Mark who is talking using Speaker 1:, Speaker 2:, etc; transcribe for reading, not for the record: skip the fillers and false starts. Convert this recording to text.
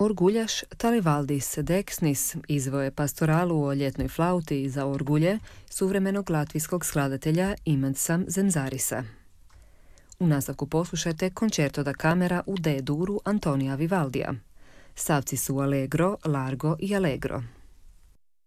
Speaker 1: Orguljaš Talivaldis Deksnis izvoje pastoralu o ljetnoj flauti za orgulje suvremenog latvijskog skladatelja Imansam Zemzarisa. U nastavku poslušajte Concerto da Camera u D-duru Antonija Vivaldija. Stavci su Allegro, Largo i Allegro.